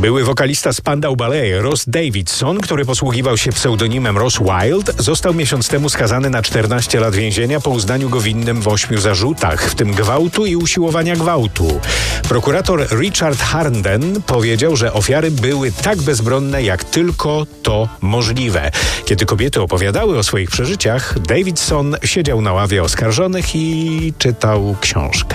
Były wokalista Spandau Ballet Ross Davidson, który posługiwał się pseudonimem Ross Wild, został miesiąc temu skazany na 14 lat więzienia po uznaniu go winnym w 8 zarzutach, w tym gwałtu i usiłowania gwałtu. Prokurator Richard Harnden powiedział, że ofiary były tak bezbronne, jak tylko to możliwe. Kiedy kobiety opowiadały o swoich przeżyciach, Davidson siedział na ławie oskarżonych i czytał książkę.